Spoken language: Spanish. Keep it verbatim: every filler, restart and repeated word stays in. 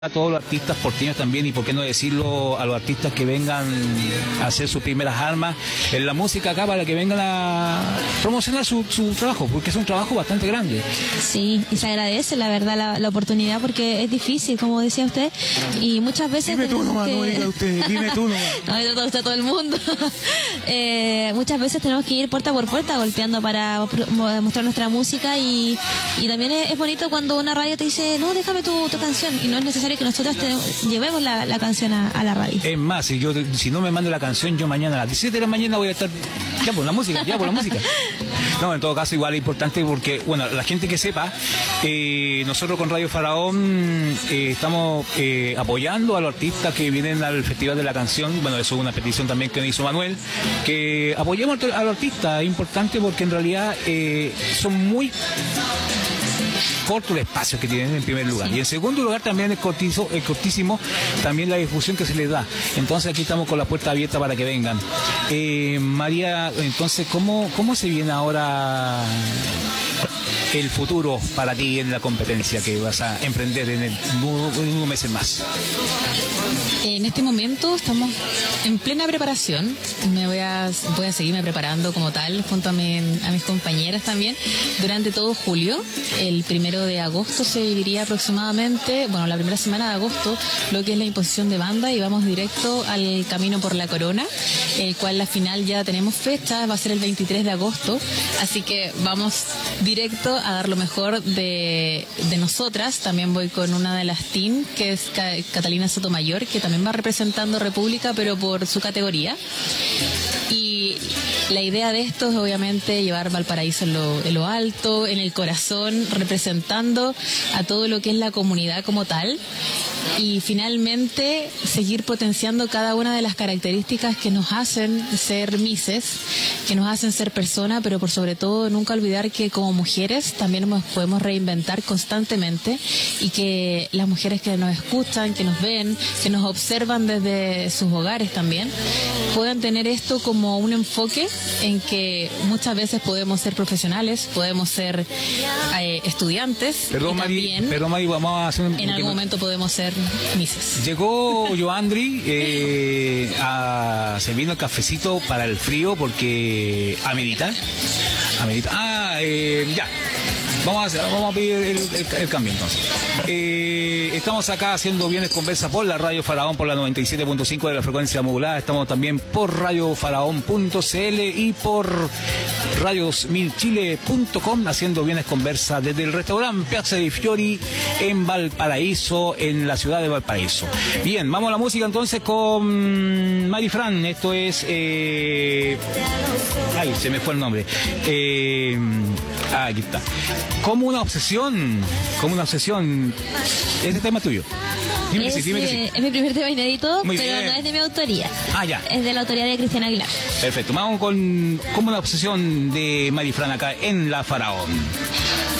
a todos los artistas porteños también, y por qué no decirlo a los artistas que vengan a hacer sus primeras armas en la música acá, para que vengan a promocionar su, su trabajo, porque es un trabajo bastante grande. Sí, y se agradece la verdad la, la oportunidad, porque es difícil, como decía usted, y muchas veces... Dime tú nomás, que... no diga usted, dime tú nomás. No, eso está todo el mundo. eh, muchas veces tenemos que ir puerta por puerta golpeando para mostrar nuestra música, y, y también es, es bonito cuando una radio te dice, no, déjame tu, tu canción, y no es necesario que nosotros te, llevemos la, la canción a, a la radio. Es más, si yo si no me mando la canción, yo mañana a las diecisiete de la mañana voy a estar ya por la música, ya por la música. No, en todo caso igual es importante porque, bueno, la gente que sepa, eh, nosotros con Radio Faraón eh, estamos eh, apoyando a los artistas que vienen al Festival de la Canción. Bueno, eso es una petición también que me hizo Manuel, que apoyemos a los artistas, es importante porque en realidad eh, son muy corto el espacio que tienen en primer lugar, sí. Y en segundo lugar también es, cortizo, es cortísimo también la difusión que se les da. Entonces aquí estamos con la puerta abierta para que vengan. eh, María, entonces ¿cómo, cómo se viene ahora el futuro para ti en la competencia que vas a emprender en, el, en unos meses más? En este momento estamos en plena preparación. Me voy a, voy a seguirme preparando como tal, junto a, mi, a mis compañeras también, durante todo julio. El primero de agosto se viviría aproximadamente, bueno, la primera semana de agosto, lo que es la imposición de banda, y vamos directo al Camino por la Corona, el cual la final ya tenemos fecha, va a ser el veintitrés de agosto, así que vamos directo a dar lo mejor de, de nosotras. También voy con una de las team, que es Catalina Sotomayor, que también va representando República, pero por su categoría. Y la idea de esto es obviamente llevar Valparaíso en lo, en lo alto, en el corazón, representando a todo lo que es la comunidad como tal, y finalmente seguir potenciando cada una de las características que nos hacen ser mises, que nos hacen ser personas, pero por sobre todo nunca olvidar que como mujeres también nos podemos reinventar constantemente, y que las mujeres que nos escuchan, que nos ven, que nos observan desde sus hogares también, puedan tener esto como un enfoque en que muchas veces podemos ser profesionales, podemos ser eh, estudiantes, perdón, y Mari, también perdón, Mari, vamos a hacer un... en algún momento podemos ser mises. Llegó Joandri eh, a servirnos el cafecito para el frío, porque amerita, amerita. Ah, eh, ya. Vamos a, hacer, vamos a pedir el, el, el cambio entonces. Eh, estamos acá haciendo Bienes Conversa por la Radio Faraón, por la noventa y siete punto cinco de la frecuencia modulada. Estamos también por radio faraón punto c l y por radio dos mil chile punto com haciendo Bienes Conversa desde el restaurante Piazza di Fiori en Valparaíso, en la ciudad de Valparaíso. Bien, vamos a la música entonces con Mari Fran. Esto es... Eh... Ay, se me fue el nombre. Eh... Ah, aquí está. Como una obsesión, como una obsesión. Este tema es tuyo. Dime es, que sí, dime que sí. Es mi primer tema inédito, Muy pero bien. no es de mi autoría. Ah, ya. Es de la autoría de Cristian Aguilar. Perfecto. Vamos con como una obsesión de Mari Fran acá en La Faraón.